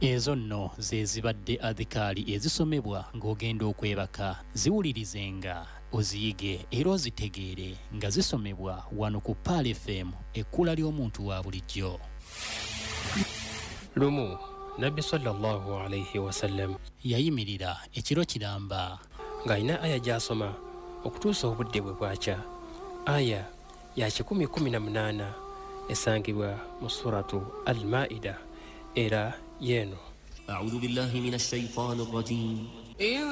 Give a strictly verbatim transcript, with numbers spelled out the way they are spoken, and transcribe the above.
Ezo nno ze zibadde adhikaali ezisomebwa ng'ogenda okwebaka. Ziwulirizenga, oziyige era ozitegeere nga zisomebwa wano ku Paal F M, ekkula ly'omuntu wa bulijjo. Lumu Nabbi sallallahu alayhi wasallam yayimirira ekiro kiramba ng'alina aya gy'asoma okutuusa obudde bwe bwakya. Aya ya kikumi kumi na munaana esangibwa mu suratu Al-Maida era yeeno. A'udhu billahi minash shaitani rrajim.